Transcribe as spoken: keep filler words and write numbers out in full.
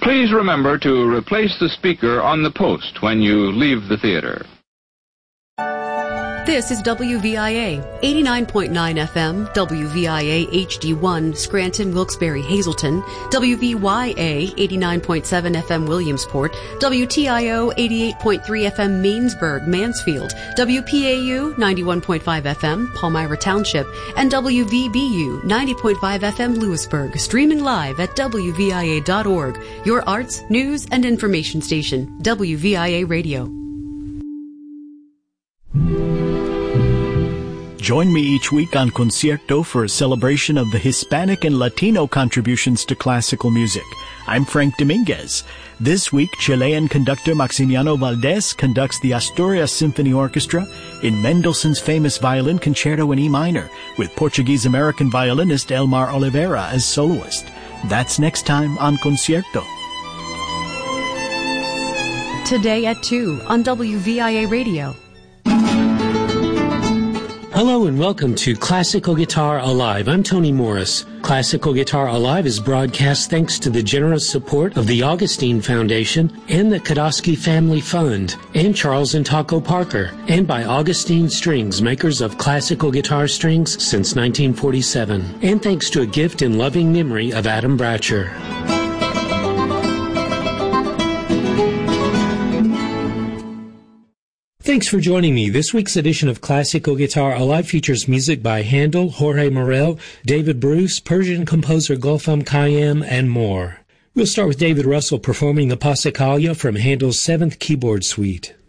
Please remember to replace the speaker on the post when you leave the theater. This is W V I A, eighty-nine point nine F M, W V I A H D one, Scranton, Wilkes-Barre, Hazleton, W V Y A, eighty-nine point seven F M, Williamsport, W T I O, eighty-eight point three F M, Mainsburg, Mansfield, W P A U, ninety-one point five F M, Palmyra Township, and W V B U, ninety point five F M, Lewisburg, streaming live at W V I A dot org, your arts, news, and information station, W V I A Radio. Join me each week on Concierto for a celebration of the Hispanic and Latino contributions to classical music. I'm Frank Dominguez. This week, Chilean conductor Maximiano Valdez conducts the Asturias Symphony Orchestra in Mendelssohn's famous violin concerto in E minor, with Portuguese-American violinist Elmar Oliveira as soloist. That's next time on Concierto. Today at two on W V I A Radio. Hello and welcome to Classical Guitar Alive. I'm Tony Morris. Classical Guitar Alive is broadcast thanks to the generous support of the Augustine Foundation and the Kodosky Family Fund and Charles and Taco Parker, and by Augustine Strings, makers of classical guitar strings since nineteen forty-seven. And thanks to a gift in loving memory of Adam Bratcher. Thanks for joining me. This week's edition of Classical Guitar Alive features music by Handel, Jorge Morel, David Bruce, Persian composer Gulfam Khayyam, and more. We'll start with David Russell performing the Passacaglia from Handel's Seventh Keyboard Suite.